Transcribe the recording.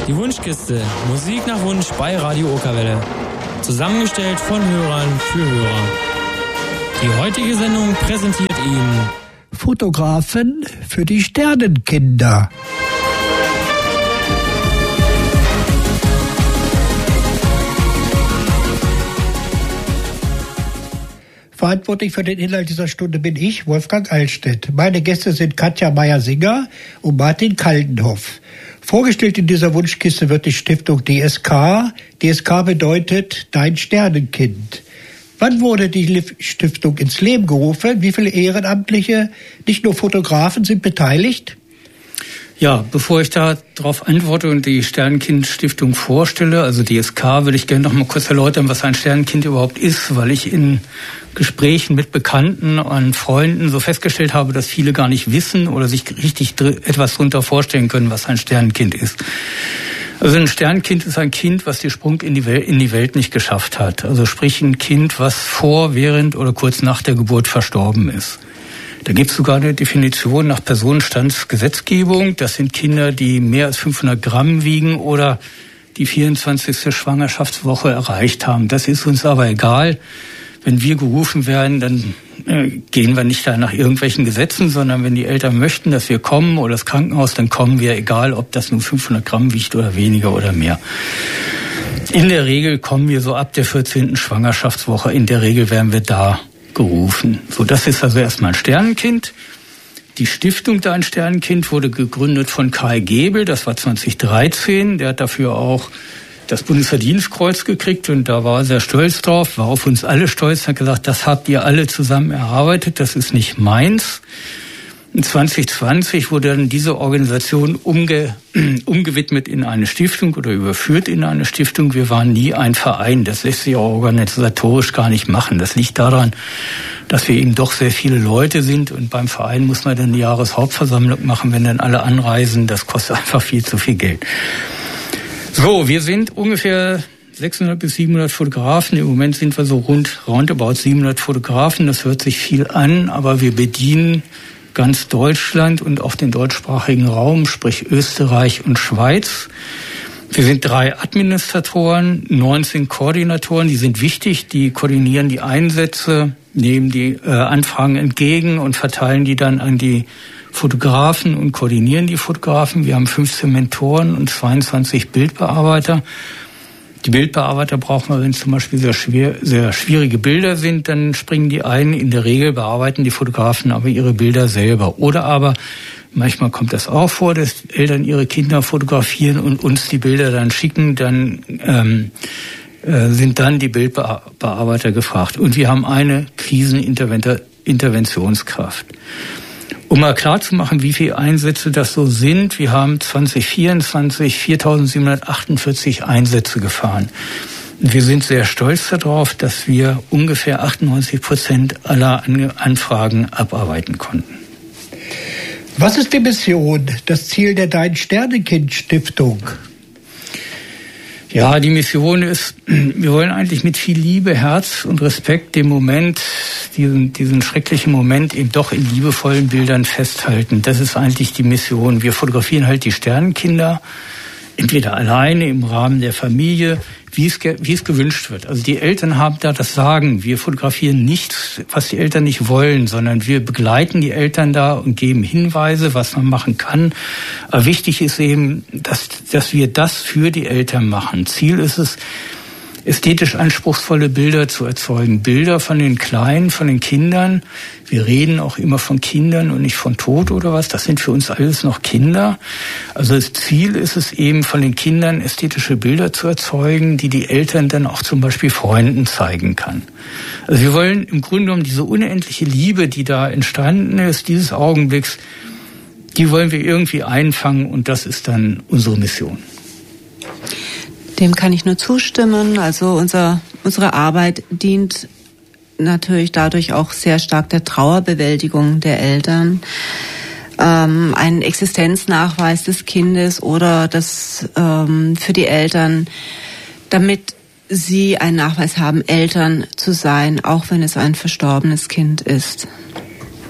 Die Wunschkiste. Musik nach Wunsch bei Radio Okerwelle. Zusammengestellt von Hörern für Hörer. Die heutige Sendung präsentiert Ihnen Fotografen für die Sternenkinder. Verantwortlich für den Inhalt dieser Stunde bin ich, Wolfgang Eilstedt. Meine Gäste sind Katja Meyer-Singer und Martin Kaldenhoff. Vorgestellt in dieser Wunschkiste wird die Stiftung DSK. DSK bedeutet Dein Sternenkind. Wann wurde die Stiftung ins Leben gerufen? Wie viele Ehrenamtliche, nicht nur Fotografen, sind beteiligt? Ja, bevor ich da darauf antworte und die Sternenkind-Stiftung vorstelle, also DSK, würde ich gerne noch mal kurz erläutern, was ein Sternenkind überhaupt ist, weil ich in Gesprächen mit Bekannten und Freunden so festgestellt habe, dass viele gar nicht wissen oder sich richtig etwas darunter vorstellen können, was ein Sternenkind ist. Also ein Sternenkind ist ein Kind, was den Sprung in die Welt nicht geschafft hat. Also sprich ein Kind, was vor, während oder kurz nach der Geburt verstorben ist. Da gibt es sogar eine Definition nach Personenstandsgesetzgebung. Das sind Kinder, die mehr als 500 Gramm wiegen oder die 24. Schwangerschaftswoche erreicht haben. Das ist uns aber egal. Wenn wir gerufen werden, dann gehen wir nicht da nach irgendwelchen Gesetzen, sondern wenn die Eltern möchten, dass wir kommen oder das Krankenhaus, dann kommen wir, egal ob das nur 500 Gramm wiegt oder weniger oder mehr. In der Regel kommen wir so ab der 14. Schwangerschaftswoche. In der Regel werden wir da gerufen. So, das ist also erstmal ein Sternenkind. Die Stiftung Dein Sternenkind wurde gegründet von Karl Gebel, das war 2013. Der hat dafür auch das Bundesverdienstkreuz gekriegt und da war er sehr stolz drauf, war auf uns alle stolz, hat gesagt, das habt ihr alle zusammen erarbeitet, das ist nicht meins. In 2020 wurde dann diese Organisation umgewidmet in eine Stiftung oder überführt in eine Stiftung. Wir waren nie ein Verein. Das lässt sich auch organisatorisch gar nicht machen. Das liegt daran, dass wir eben doch sehr viele Leute sind und beim Verein muss man dann die Jahreshauptversammlung machen, wenn dann alle anreisen. Das kostet einfach viel zu viel Geld. So, wir sind ungefähr 600 bis 700 Fotografen. Im Moment sind wir so roundabout 700 Fotografen. Das hört sich viel an, aber wir bedienen ganz Deutschland und auch den deutschsprachigen Raum, sprich Österreich und Schweiz. Wir sind 3 Administratoren, 19 Koordinatoren, die sind wichtig, die koordinieren die Einsätze, nehmen die Anfragen entgegen und verteilen die dann an die Fotografen und koordinieren die Fotografen. Wir haben 15 Mentoren und 22 Bildbearbeiter. Die Bildbearbeiter brauchen wir, wenn zum Beispiel sehr schwierige Bilder sind, dann springen die ein. In der Regel bearbeiten die Fotografen aber ihre Bilder selber. Oder aber, manchmal kommt das auch vor, dass Eltern ihre Kinder fotografieren und uns die Bilder dann schicken, dann sind dann die Bildbearbeiter gefragt. Und wir haben eine Kriseninterventionskraft. Um mal klarzumachen, wie viele Einsätze das so sind, wir haben 2024 4.748 Einsätze gefahren. Und wir sind sehr stolz darauf, dass wir ungefähr 98% aller Anfragen abarbeiten konnten. Was ist die Mission, das Ziel der Dein Sternenkind Stiftung? Ja, die Mission ist, wir wollen eigentlich mit viel Liebe, Herz und Respekt den Moment, diesen schrecklichen Moment eben doch in liebevollen Bildern festhalten. Das ist eigentlich die Mission. Wir fotografieren halt die Sternenkinder, entweder alleine im Rahmen der Familie, wie es gewünscht wird. Also die Eltern haben da das Sagen. Wir fotografieren nichts, was die Eltern nicht wollen, sondern wir begleiten die Eltern da und geben Hinweise, was man machen kann. Aber wichtig ist eben, dass wir das für die Eltern machen. Ziel ist es, ästhetisch anspruchsvolle Bilder zu erzeugen. Bilder von den Kleinen, von den Kindern. Wir reden auch immer von Kindern und nicht von Tod oder was. Das sind für uns alles noch Kinder. Also das Ziel ist es eben, von den Kindern ästhetische Bilder zu erzeugen, die die Eltern dann auch zum Beispiel Freunden zeigen kann. Also wir wollen im Grunde genommen diese unendliche Liebe, die da entstanden ist, dieses Augenblicks, die wollen wir irgendwie einfangen und das ist dann unsere Mission. Dem kann ich nur zustimmen. Also unsere Arbeit dient natürlich dadurch auch sehr stark der Trauerbewältigung der Eltern. Ein Existenznachweis des Kindes oder das für die Eltern, damit sie einen Nachweis haben, Eltern zu sein, auch wenn es ein verstorbenes Kind ist.